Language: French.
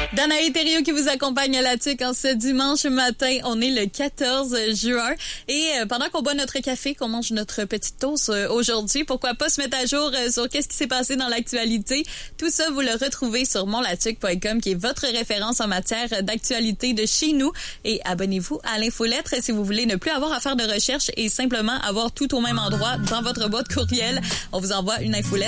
Danae Thériault qui vous accompagne à la TUC en ce dimanche matin. On est le 14 juin et pendant qu'on boit notre café, qu'on mange notre petite toast aujourd'hui, pourquoi pas se mettre à jour sur qu'est-ce qui s'est passé dans l'actualité. Tout ça, vous le retrouvez sur monlatuc.com qui est votre référence en matière d'actualité de chez nous. Et abonnez-vous à l'infolettre si vous voulez ne plus avoir à faire de recherche et simplement avoir tout au même endroit dans votre boîte courriel. On vous envoie une infolettre